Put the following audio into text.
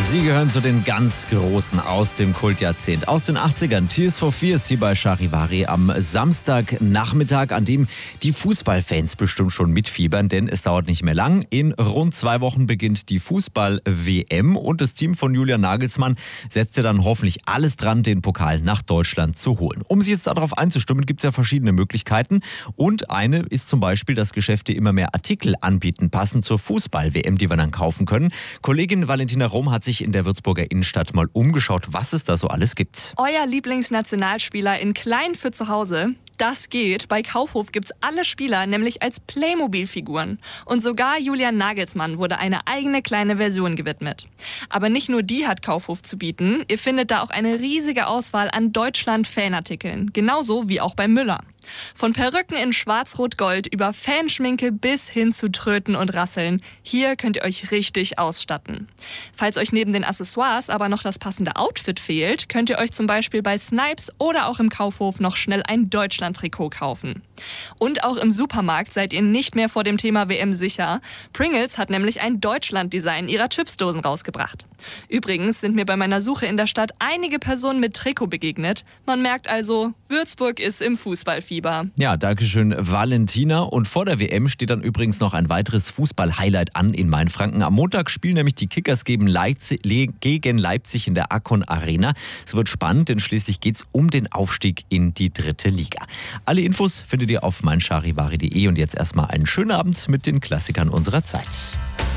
Sie gehören zu den ganz Großen aus dem Kultjahrzehnt. Aus den 80ern. Tears for Fears hier bei Charivari am Samstagnachmittag, an dem die Fußballfans bestimmt schon mitfiebern, denn es dauert nicht mehr lang. In rund 2 Wochen beginnt die Fußball-WM und das Team von Julian Nagelsmann setzt ja dann hoffentlich alles dran, den Pokal nach Deutschland zu holen. Um Sie jetzt darauf einzustimmen, gibt es ja verschiedene Möglichkeiten und eine ist zum Beispiel, dass Geschäfte immer mehr Artikel anbieten, passend zur Fußball-WM, die wir dann kaufen können. Kollegin Valentina Rom hat sich in der Würzburger Innenstadt mal umgeschaut, was es da so alles gibt. Euer Lieblingsnationalspieler in klein für zu Hause? Das geht. Bei Kaufhof gibt's alle Spieler nämlich als Playmobil-Figuren. Und sogar Julian Nagelsmann wurde eine eigene kleine Version gewidmet. Aber nicht nur die hat Kaufhof zu bieten. Ihr findet da auch eine riesige Auswahl an Deutschland-Fanartikeln. Genauso wie auch bei Müller. Von Perücken in Schwarz-Rot-Gold über Fanschminke bis hin zu Tröten und Rasseln. Hier könnt ihr euch richtig ausstatten. Falls euch neben den Accessoires aber noch das passende Outfit fehlt, könnt ihr euch zum Beispiel bei Snipes oder auch im Kaufhof noch schnell ein Deutschland-Trikot kaufen. Und auch im Supermarkt seid ihr nicht mehr vor dem Thema WM sicher. Pringles hat nämlich ein Deutschland-Design ihrer Chipsdosen rausgebracht. Übrigens sind mir bei meiner Suche in der Stadt einige Personen mit Trikot begegnet. Man merkt also, Würzburg ist im Fußballfieber. Ja, dankeschön Valentina. Und vor der WM steht dann übrigens noch ein weiteres Fußball-Highlight an in Mainfranken. Am Montag spielen nämlich die Kickers gegen Leipzig in der Akkon Arena. Es wird spannend, denn schließlich geht es um den Aufstieg in die 3. Liga. Alle Infos findet ihr auf meincharivari.de und jetzt erstmal einen schönen Abend mit den Klassikern unserer Zeit.